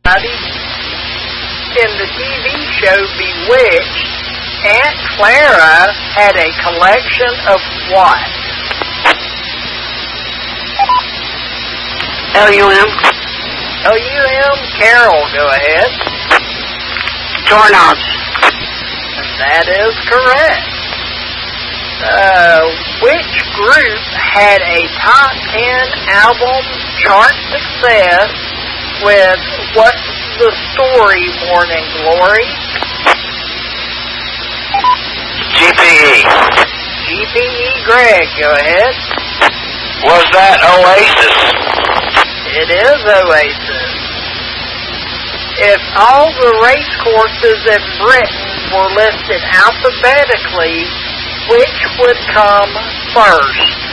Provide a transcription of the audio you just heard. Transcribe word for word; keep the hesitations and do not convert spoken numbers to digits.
In the T V show Bewitched, Aunt Clara had a collection of what? L U M. L U M. Carol, go ahead. Doorknobs. That is correct. Uh, which group had a top ten album chart success with What's the Story, Morning Glory? G P E. G P E. Greg, go ahead. Was that Oasis? It is Oasis. If all the race courses in Britain were listed alphabetically, which would come first?